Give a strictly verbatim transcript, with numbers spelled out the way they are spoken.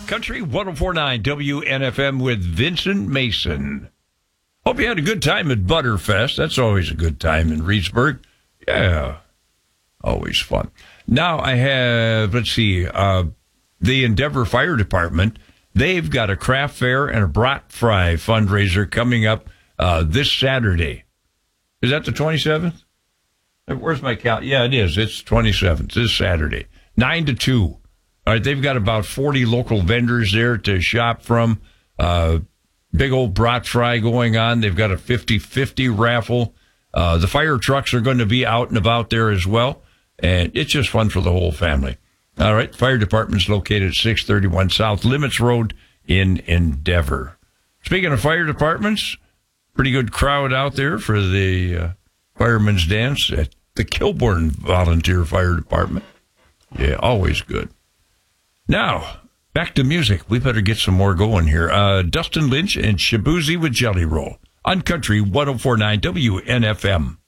Country one oh four point nine W N F M with Vincent Mason. Hope you had a good time at Butterfest. That's always a good time in Reedsburg. Yeah, always fun. Now I have, let's see, uh, the Endeavor Fire Department. They've got a craft fair and a brat fry fundraiser coming up uh, this Saturday. Is that the twenty-seventh? Where's my count? Yeah, it is. It's twenty-seventh. This Saturday, nine to two. All right, they've got about forty local vendors there to shop from. Uh, big old brat fry going on. They've got a fifty-fifty raffle. Uh, the fire trucks are going to be out and about there as well. And it's just fun for the whole family. All right, fire department's located at six thirty-one South Limits Road in Endeavor. Speaking of fire departments, pretty good crowd out there for the uh, fireman's dance at the Kilbourne Volunteer Fire Department. Yeah, always good. Now, back to music. We better get some more going here. Uh, Dustin Lynch and Shabuzi with Jelly Roll on Country one oh four point nine W N F M.